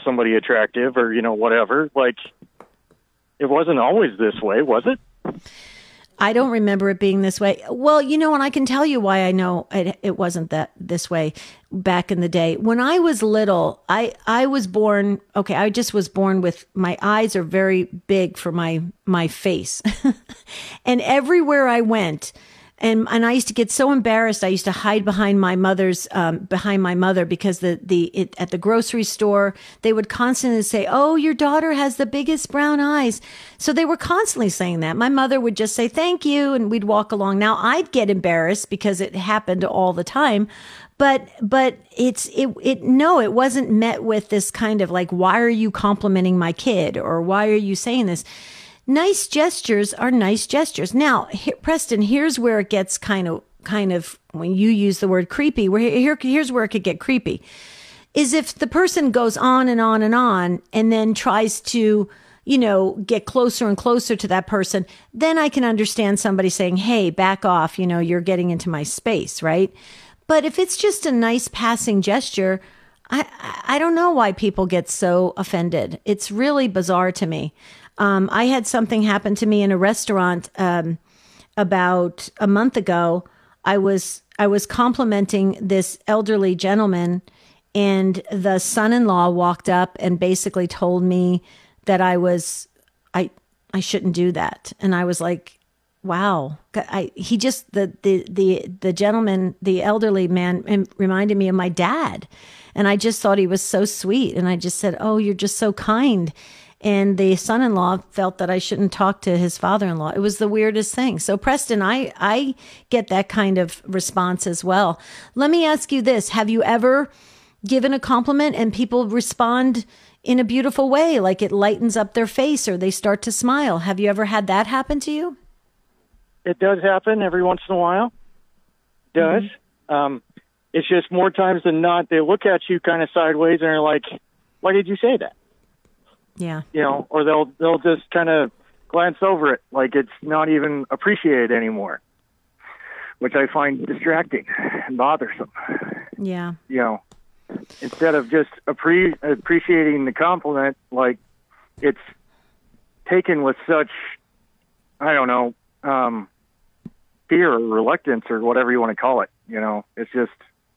somebody attractive or, whatever. Like, it wasn't always this way, was it? I don't remember it being this way. Well, and I can tell you why I know it wasn't this way back in the day. When I was little, I was born, I just was born with, my eyes are very big for my face. And everywhere I went, and I used to get so embarrassed. I used to hide behind my mother because at the grocery store, they would constantly say, "Oh, your daughter has the biggest brown eyes." So they were constantly saying that. My mother would just say, "Thank you," and we'd walk along. Now I'd get embarrassed because it happened all the time. But it wasn't met with this kind of like, why are you complimenting my kid? Or why are you saying this? Nice gestures are nice gestures. Now, Preston, here's where it gets kind of when you use the word creepy, here's where it could get creepy, is if the person goes on and on and on and then tries to, get closer and closer to that person, then I can understand somebody saying, "Hey, back off, you're getting into my space," right? But if it's just a nice passing gesture, I don't know why people get so offended. It's really bizarre to me. I had something happen to me in a restaurant about a month ago. I was complimenting this elderly gentleman, and the son-in-law walked up and basically told me that I shouldn't do that. And I was like, wow. The gentleman, the elderly man, reminded me of my dad. And I just thought he was so sweet. And I just said, "Oh, you're just so kind." And the son-in-law felt that I shouldn't talk to his father-in-law. It was the weirdest thing. So Preston, I get that kind of response as well. Let me ask you this. Have you ever given a compliment and people respond in a beautiful way, like it lightens up their face or they start to smile? Have you ever had that happen to you? It does happen every once in a while. It does. Mm-hmm. It's just more times than not, they look at you kind of sideways and are like, "Why did you say that?" Yeah. Or they'll just kind of glance over it like it's not even appreciated anymore, which I find distracting and bothersome. Yeah. Instead of just appreciating the compliment, like it's taken with such, I don't know, fear or reluctance or whatever you want to call it. It's just,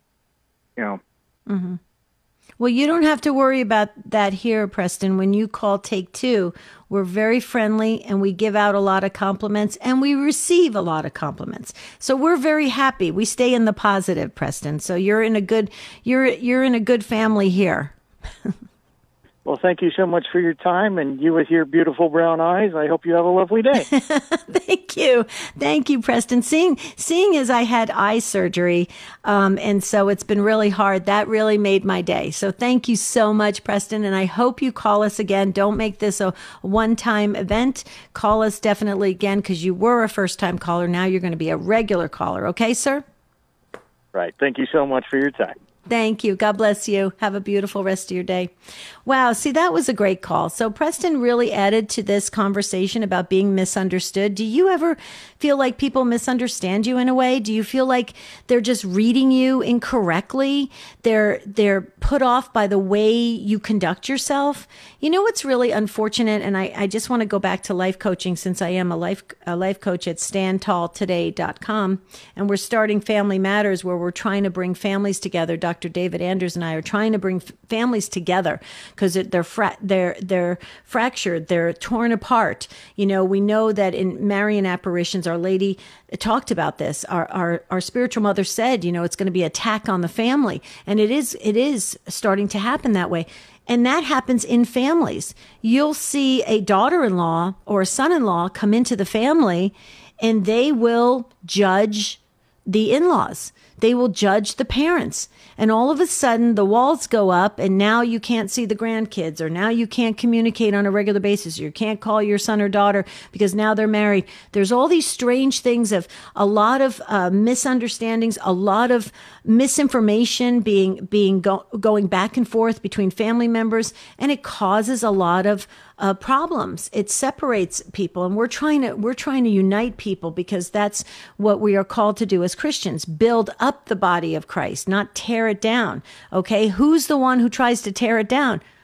Mm-hmm. Well, you don't have to worry about that here, Preston. When you call Take Two, we're very friendly and we give out a lot of compliments and we receive a lot of compliments. So we're very happy. We stay in the positive, Preston. So you're in a good family here. Well, thank you so much for your time, and you with your beautiful brown eyes. I hope you have a lovely day. Thank you, Preston. Seeing as I had eye surgery, and so it's been really hard. That really made my day. So thank you so much, Preston, and I hope you call us again. Don't make this a one-time event. Call us definitely again because you were a first-time caller. Now you're going to be a regular caller. Okay, sir? Right. Thank you so much for your time. Thank you. God bless you. Have a beautiful rest of your day. Wow. See, that was a great call. So Preston really added to this conversation about being misunderstood. Do you ever feel like people misunderstand you in a way? Do you feel like they're just reading you incorrectly? They're put off by the way you conduct yourself? You know what's really unfortunate? And I just want to go back to life coaching since I am a life coach at standtalltoday.com. And we're starting Family Matters where we're trying to bring families together. Dr. David Anders and I are trying to bring families together because they're fractured, they're torn apart. We know that in Marian apparitions, Our Lady talked about this. Our spiritual mother said, it's going to be an attack on the family, and it is starting to happen that way. And that happens in families. You'll see a daughter-in-law or a son-in-law come into the family, and they will judge the in-laws. They will judge the parents. And all of a sudden, the walls go up, and now you can't see the grandkids, or now you can't communicate on a regular basis. You can't call your son or daughter because now they're married. There's all these strange things of a lot of misunderstandings, a lot of misinformation going back and forth between family members, and it causes a lot of problems. It separates people, and we're trying to unite people because that's what we are called to do as Christians: build up the body of Christ, not tear it down. Okay, who's the one who tries to tear it down?